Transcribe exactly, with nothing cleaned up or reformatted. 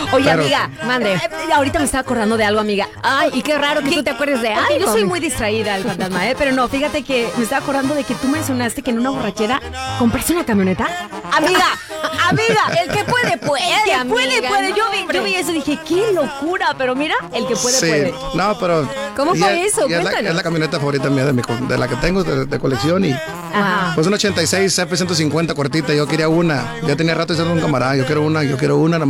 Oye, Pero- amiga, Mande. eh, eh, ahorita me estaba acordando de algo, amiga. Ay, y qué raro que tú te acuerdes de Porque algo. yo soy muy distraída, el fantasma, ¿eh? Pero no, fíjate que me estaba acordando de que tú mencionaste que en una borrachera compraste una camioneta. Amiga, amiga, El que puede, puede, el que amiga, puede, puede. Yo vi, hombre. yo vi eso y dije, qué locura. Pero mira, el que puede, Sí, puede. no, pero... ¿Cómo y fue es- eso? y es, la, Cuéntanos. es la camioneta favorita mía, de, mi, co- de la que tengo de, de colección y... Ajá. Pues una ochenta y seis F ciento cincuenta cortita, yo quería una. Ya tenía rato diciendo a un camarada, yo quiero una, yo quiero una,